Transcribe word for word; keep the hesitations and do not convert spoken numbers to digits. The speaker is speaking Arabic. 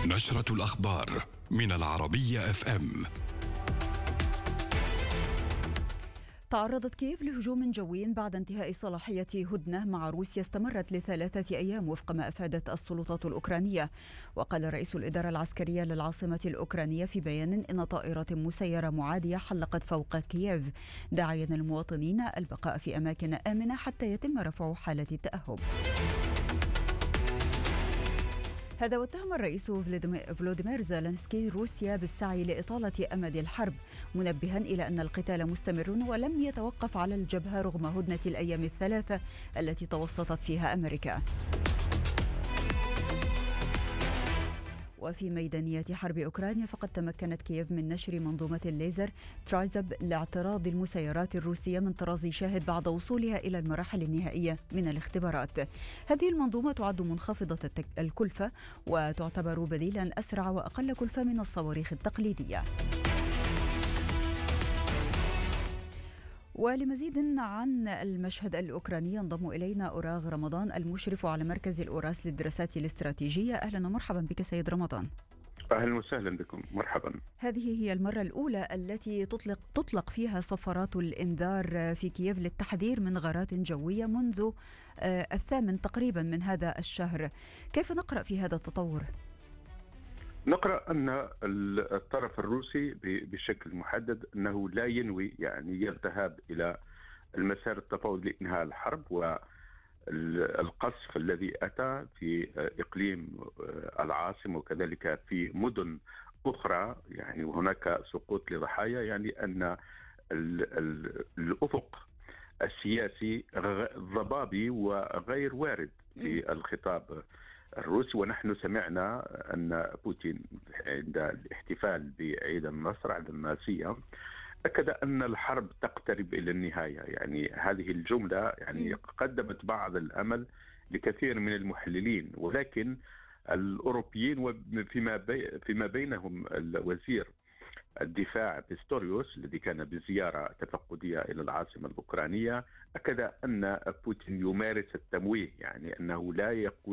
نشرة الأخبار من العربية اف ام. تعرضت كييف لهجوم جوي بعد انتهاء صلاحية هدنة مع روسيا استمرت لثلاثة أيام وفق ما أفادت السلطات الأوكرانية. وقال رئيس الإدارة العسكرية للعاصمة الأوكرانية في بيان إن طائرة مسيرة معادية حلقت فوق كييف، داعيا المواطنين البقاء في أماكن آمنة حتى يتم رفع حالة التأهب. هذا واتهم الرئيس فلوديمير زيلينسكي روسيا بالسعي لإطالة أمد الحرب، منبها إلى أن القتال مستمر ولم يتوقف على الجبهة رغم هدنة الأيام الثلاثة التي توسطت فيها أمريكا. وفي ميدانية حرب أوكرانيا فقد تمكنت كييف من نشر منظومة الليزر ترايزب لاعتراض المسيرات الروسية من طراز شاهد بعد وصولها إلى المراحل النهائية من الاختبارات. هذه المنظومة تعد منخفضة الكلفة وتعتبر بديلا أسرع وأقل كلفة من الصواريخ التقليدية. ولمزيد عن المشهد الأوكراني ينضم إلينا أوراغ رمضان المشرف على مركز الأوراس للدراسات الاستراتيجية. أهلا ومرحبا بك سيد رمضان. أهلا وسهلا بكم، مرحبا. هذه هي المرة الأولى التي تطلق, تطلق فيها صفارات الإنذار في كييف للتحذير من غارات جوية منذ الثامن تقريبا من هذا الشهر. كيف نقرأ في هذا التطور؟ نقرأ أن الطرف الروسي بشكل محدد أنه لا ينوي يعني الذهاب إلى المسار التفاوضي لإنهاء الحرب، والقصف الذي أتى في إقليم العاصمة وكذلك في مدن أخرى يعني وهناك سقوط لضحايا، يعني أن الأفق السياسي ضبابي وغير وارد في الخطاب الروسي. ونحن سمعنا أن بوتين عند الاحتفال بعيد النصر عند الناسية أكد أن الحرب تقترب إلى النهاية. يعني هذه الجملة يعني قدمت بعض الأمل لكثير من المحللين، ولكن الأوروبيين وفيما بي فيما بينهم الوزير الدفاع بيستوريوس الذي كان بزيارة تفقدية إلى العاصمة الأوكرانية أكد أن بوتين يمارس التمويه، يعني أنه لا يقول